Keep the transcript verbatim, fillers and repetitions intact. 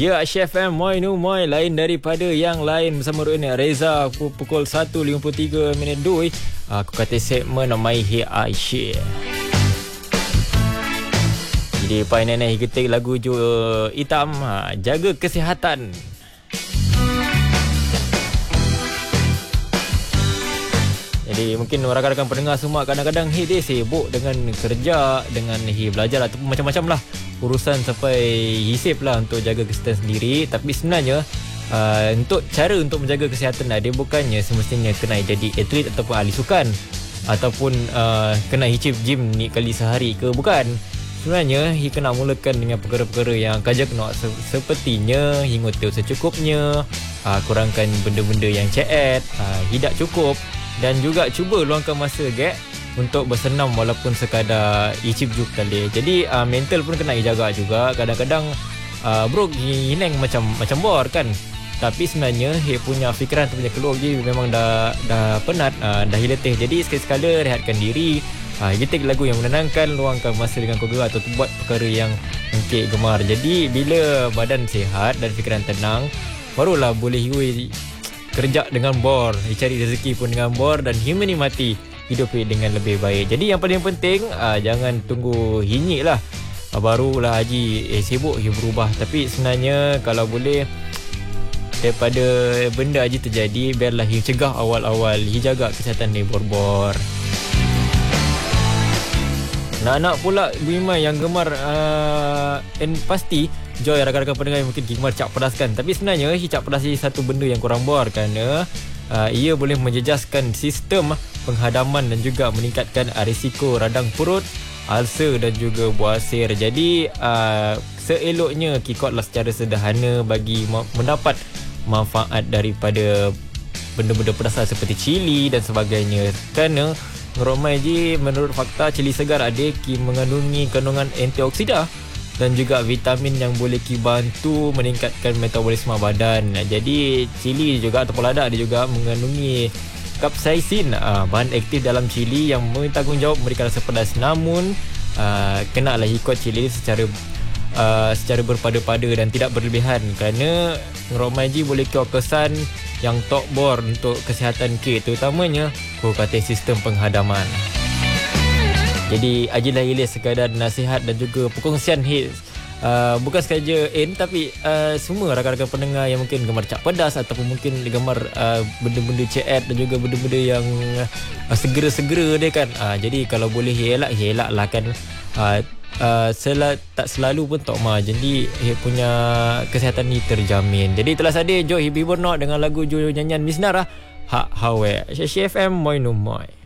Ya, Chef M, moi nu moi lain daripada yang lain bersama Roni Reza pukul satu lima puluh tiga minit dua. Aku kata segmen My Hair I Share. Jadi Pai Nenek ketik lagu Jo Hitam, ha, jaga kesihatan. Jadi mungkin rakan-rakan pendengar semua kadang-kadang hey, dia sibuk dengan kerja, dengan hey, belajar ataupun macam-macam lah urusan sampai hisap lah untuk jaga kesihatan sendiri. Tapi sebenarnya uh, untuk cara untuk menjaga kesihatan lah, dia bukannya semestinya kena jadi atlet ataupun ahli sukan ataupun uh, kena hicip gym ni kali sehari ke, bukan. Sebenarnya hi kena mulakan dengan perkara-perkara yang kajak nak sepertinya hingutil secukupnya, uh, kurangkan benda-benda yang ceet, uh, hidak cukup. Dan juga cuba luangkan masa gap untuk bersenam walaupun sekadar icip juk kali. Jadi uh, mental pun kena dijaga juga. Kadang-kadang uh, bro hineng macam macam bor kan. Tapi sebenarnya he punya fikiran tu punya keluar je memang dah dah penat, uh, dah hiletih. Jadi sekali-sekala rehatkan diri. Uh, getik lagu yang menenangkan, luangkan masa dengan keluarga atau buat perkara yang engkek gemar. Jadi bila badan sihat dan fikiran tenang, barulah boleh hiui kerja dengan bor, cari rezeki pun dengan bor, dan menikmati hidup dengan lebih baik. Jadi yang paling penting uh, jangan tunggu hinyik lah uh, barulah Haji eh, sibuk Haji berubah. Tapi sebenarnya kalau boleh daripada benda Haji terjadi, biarlah Haji cegah awal-awal, Haji jaga kesihatan ni bor-bor. Nak-nak pula Bimai yang gemar uh, and pasti Joy rakan-rakan pendengar yang mungkin gemar cap pedas kan. Tapi sebenarnya cap pedas ni satu benda yang kurang bor, kerana uh, ia boleh menjejaskan sistem penghadaman dan juga meningkatkan uh, risiko radang perut, ulcer dan juga buasir. Jadi uh, seeloknya kikotlah secara sederhana bagi ma- mendapat manfaat daripada benda-benda pedas seperti cili dan sebagainya. Kerana ngeromai je menurut fakta cili segar ada ki mengandungi kandungan antioksida dan juga vitamin yang boleh ki bantu meningkatkan metabolisme badan. Jadi cili juga ataupun lada dia juga mengandungi capsaicin, uh, bahan aktif dalam cili yang bertanggungjawab memberikan rasa pedas. Namun uh, kenalah ikut cili secara uh, secara berpada-pada dan tidak berlebihan, kerana ngeromaji boleh kau kesan yang tok bor untuk kesihatan ke, terutamanya kau kata sistem penghadaman. Jadi ajilah ilis sekadar nasihat dan juga perkongsian hits. Uh, bukan sahaja N, tapi uh, semua rakan-rakan pendengar yang mungkin gemar cap pedas ataupun mungkin gemar uh, benda-benda ceet dan juga benda-benda yang uh, segera-segera dia kan. Uh, jadi kalau boleh elak, elak lah kan. Uh, uh, sel- tak selalu pun tak mah. Jadi he punya kesihatan ni terjamin. Jadi itulah sahaja Joy Hibibur Nok dengan lagu Jo nyanyian Misnara Hak Hawe. Syekh F M Moi No Moi.